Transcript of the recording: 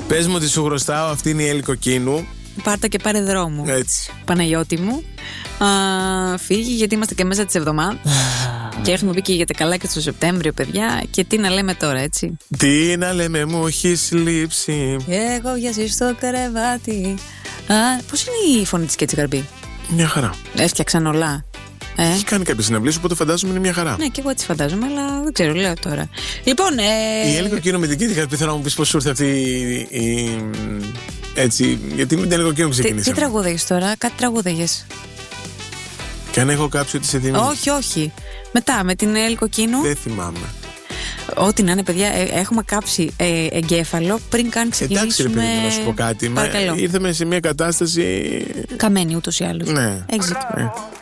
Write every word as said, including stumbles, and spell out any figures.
Πες μου ότι σου χρωστάω, αυτή είναι η Έλλη Κοκκίνου. Πάρτα και πάρε δρόμο. Έτσι. Παναγιώτη μου. Α, φύγει, γιατί είμαστε και μέσα της εβδομάδας. Και έχουμε πει και για τα καλά και στο Σεπτέμβριο, παιδιά. Και τι να λέμε τώρα, έτσι. Τι να λέμε, μου έχεις λείψει. Εγώ βιαζεί στο κρεβάτι. Α, πώς είναι η φωνή της Κέτσι Γαρμπή? Μια χαρά. Έφτιαξαν όλα. Ε? Έχει κάνει κάποιες συναυλίες, οπότε φαντάζομαι είναι μια χαρά. Ναι, και εγώ έτσι φαντάζομαι, αλλά δεν ξέρω, λέω τώρα. Λοιπόν, ε... η Έλλη Κοκκίνου με την Κέτσι Γαρμπή, θέλω να μου πεις πώς σου ήρθε αυτή η. η... Έτσι, γιατί με την Έλλη Κοκκίνου ξεκινήσαμε. Τι, τι τραγούδαγες τώρα, κάτι τραγούδαγες. Και αν έχω κάψει ότι σε τιμή. Όχι, όχι. Μετά, με την Έλλη Κοκκίνου. Δεν θυμάμαι. Ό,τι να είναι, παιδιά, ε, έχουμε κάψει ε, εγκέφαλο πριν καν ξεκινήσουμε. Εντάξει, ρε παιδί μου, να σου πω κάτι. Μα, ήρθαμε σε μια κατάσταση. Καμένη ούτως ή άλλως. Ναι. Έχεις δίκιο.